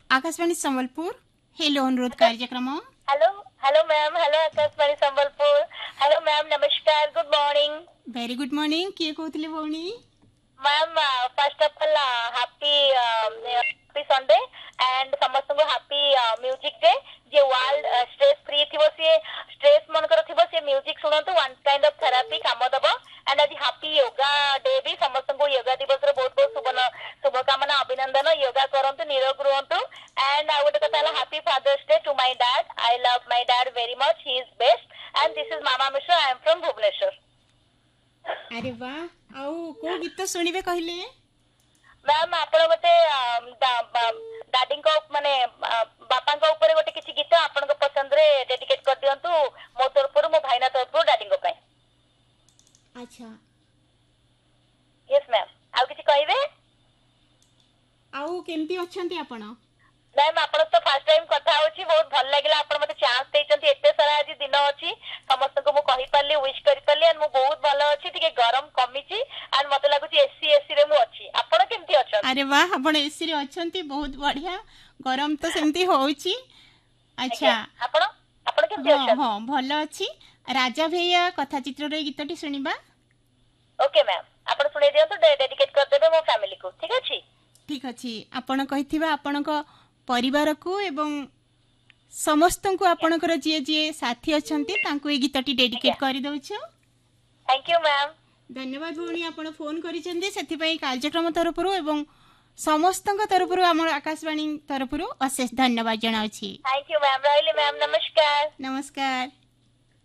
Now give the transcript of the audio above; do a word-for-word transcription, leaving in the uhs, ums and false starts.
Akashvani Sambalpur hello अनुरोध कार्यक्रम। Hello hello ma'am, hello Akashvani Sambalpur. Hello ma'am, नमस्कार, good morning. Very good morning. किए कहते भौणी? Ma'am first of all happy happy Sunday and समस्त को हैप्पी म्यूजिक डे। जे world stress free थिबो से स्ट्रेस मनकर थिबो से music सुनंतु one kind of therapy काम दबो। एंड आज हैप्पी योगा डे भी समस्त को योगा दिवस रे बहुत बहुत शुभ शुभकामना अभिनंदन। योगा करंतु, निरोग रहंतु। एंड आई वुड कथा happy father's day to my dad. I love my dad very much, he is best. And this is mama Mishra, I am from Bhubaneswar. अरे वाह, आउ को गीत सुनिबे कहले? मैम आपण गोटे डैडी को माने बापा को ऊपर गोटे किछि गीत आपण को पसंद रे डेडिकेट कर दियंतु मो तरफरु, मो भाईना तरफरु डैडी को पय। अच्छा, यस मैम। आउ किछि कहबे? आउ केमती अछंती आपण? मैम आपण तो फर्स्ट टाइम कथा होछि, बहुत भल लागिला। आपण मते चांस देचंती, एते सारा आज दिन अछि, समस्त को मु कहि पारली, विश करि पारली। एंड मु बहुत भल अछि, तिके गरम कमिछि। एंड मते लागुछि एसी एसी रे मु अछि। आपण केमती अछन? अरे वाह, आपण एसी रे अछंती, बहुत बढ़िया। गरम तो सेमती होछि। अच्छा, आपण आपण केमती अछन? हां, भल अछि। राजा भैया कथा चित्र रे गीतटी सुनिबा। ओके मैम, आपण सुनै दियंतु, डेडिकेट कर देबे मो फैमिली को। ठीक अछि? ठीक अछि। आपण कहिथिबा आपणक परिवार को एवं समस्त को आपणकर जे जे साथी अछंती तांको ए गीतटी डेडिकेट करि दउछो। Thank you ma'am. धन्यवाद भौणी, आपण फोन करिसेंती, सेति पई कार्यक्रम तरफरु एवं समस्तक तरफरु हमर आकाशवाणी तरफरु अशेष धन्यवाद जणाउछि। Thank you ma'am. रहली मैम, नमस्कार। नमस्कार।